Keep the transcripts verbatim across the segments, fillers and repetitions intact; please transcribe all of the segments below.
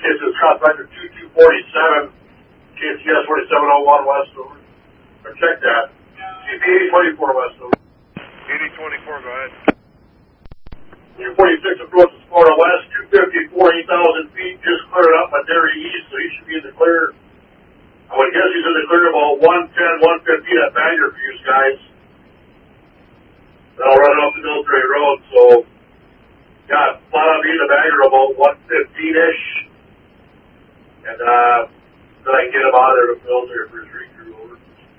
This is Contractor two two forty-seven, K C S forty-seven oh one West, over. Or check that. C P eighty twenty-four West, over. eighty twenty-four, go ahead. Your forty-six approaches Florida West, two fifty-four, eight thousand feet, just cleared up by Dairy East, so he should be in the clear. I would guess he's in the clear about one ten, one fifteen at Bangor for you guys. That'll run off the Military Road, so, yeah, flat out be in the Bangor about one fifteen-ish. And, uh, then I can get him out of there to the military for his recrew, over.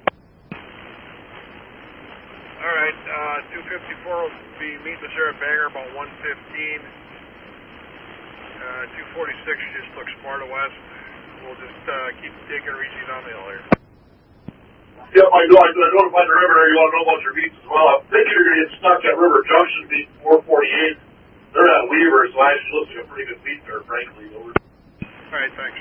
Alright, uh, two fifty-four will be meeting the sheriff Bangor about one fifteen. Uh, two forty-six just looks Sparta West. We'll just, uh, keep taking Reese's on the hill here. Yep, I know. I notified the river there. You want to know about your beats as well. I'm thinking you're going to get stuck at River Junction beat four forty-eight. They're at Weaver, so actually looks like a pretty good beat there, frankly. Over. Alright, thanks.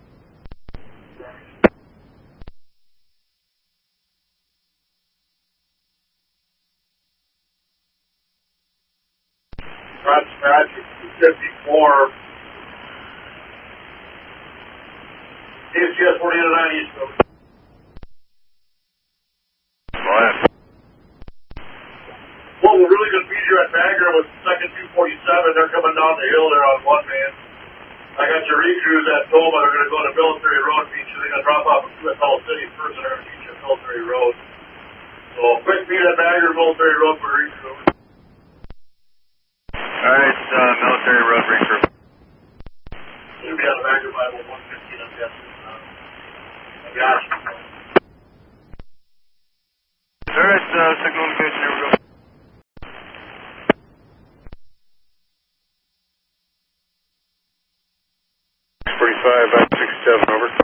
Brad Patrick, two fifty-four. A C S forty-eight oh nine East, over. Go ahead. Well, we're really going to feed you at Bangor with second two forty-seven. They're coming down the hill there on one man. I got your recrews at Toma. They're going to go to Military Road, beach. They're going to drop off at Twittle City first, and they're going to beach at Military Road. So, quick feed at Bangor, Military Road for recrew. Alright, uh, Military Road recrew. Should be on the Bangor by about one fifteen, I'm guessing. Uh, gosh. Alright, uh, signal indication, here we go. forty-five, sixty-seven, over.